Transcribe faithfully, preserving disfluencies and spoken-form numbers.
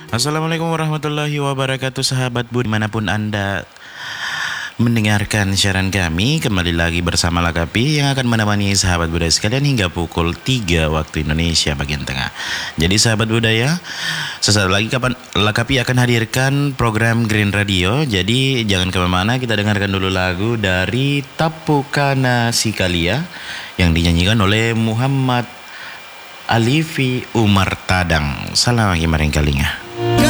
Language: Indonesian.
Assalamualaikum warahmatullahi wabarakatuh, sahabat Bud dimanapun Anda mendengarkan siaran kami. Kembali lagi bersama Lakapi yang akan menemani sahabat budaya sekalian hingga pukul tiga waktu Indonesia bagian tengah. Jadi sahabat budaya, sesaat lagi kapan Lakapi akan hadirkan program Green Radio. Jadi jangan kemana-mana, kita dengarkan dulu lagu dari Tapukana Sikalia yang dinyanyikan oleh Muhammad Alifi Umar Tadang. Salam lagi maring kalinga.